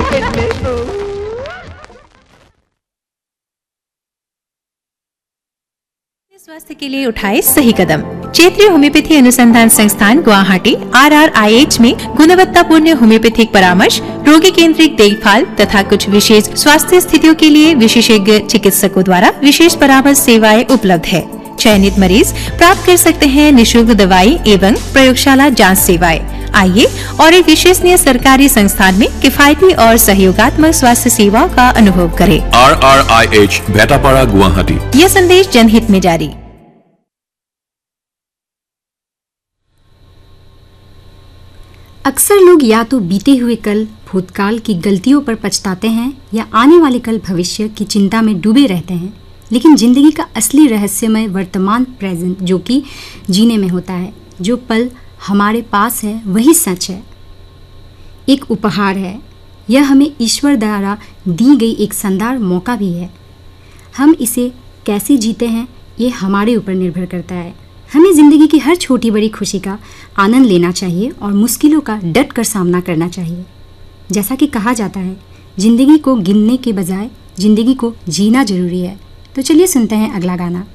स्वास्थ्य के लिए उठाए सही कदम। क्षेत्रीय होम्योपैथी अनुसंधान संस्थान गुवाहाटी RRIH में गुणवत्तापूर्ण होम्योपैथिक परामर्श, रोगी केंद्रित देखभाल तथा कुछ विशेष स्वास्थ्य स्थितियों के लिए विशेषज्ञ चिकित्सकों द्वारा विशेष परामर्श सेवाएं उपलब्ध है। चयनित मरीज प्राप्त कर सकते हैं निःशुल्क दवाई एवं प्रयोगशाला जांच सेवाएं। आइए और एक विश्वसनीय सरकारी संस्थान में किफायती और सहयोगात्मक स्वास्थ्य सेवाओं का अनुभव करें। RRIH भेटापाड़ा गुवाहाटी। यह संदेश जनहित में जारी। अक्सर लोग या तो बीते हुए कल भूतकाल की गलतियों पर पछताते हैं या आने वाले कल भविष्य की चिंता में डूबे रहते हैं, लेकिन जिंदगी का असली रहस्यमय वर्तमान प्रेजेंट जो कि जीने में होता है। जो पल हमारे पास है वही सच है, एक उपहार है। यह हमें ईश्वर द्वारा दी गई एक शानदार मौका भी है। हम इसे कैसे जीते हैं ये हमारे ऊपर निर्भर करता है। हमें ज़िंदगी की हर छोटी बड़ी खुशी का आनंद लेना चाहिए और मुश्किलों का डट कर सामना करना चाहिए। जैसा कि कहा जाता है, ज़िंदगी को गिनने के बजाय ज़िंदगी को जीना जरूरी है। तो चलिए सुनते हैं अगला गाना।